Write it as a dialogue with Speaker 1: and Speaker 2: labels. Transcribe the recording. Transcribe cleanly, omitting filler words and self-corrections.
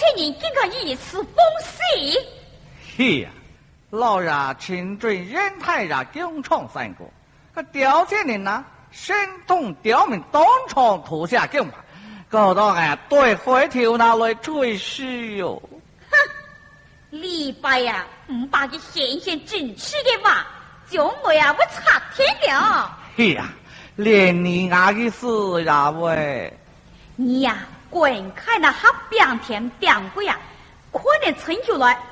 Speaker 1: 前人竟可以此风水。
Speaker 2: 是呀，老爷亲准人太让京城三国，可刁前人呐，神通刁民当场吐下京牌，搞到俺对回头那来吹嘘哟。
Speaker 1: 哼，李白呀，唔把个闲闲正气的话，叫我呀，我查天了。
Speaker 2: 是呀，连你阿的事呀喂。
Speaker 1: 你呀，观看那哈两天两个呀，可能成就了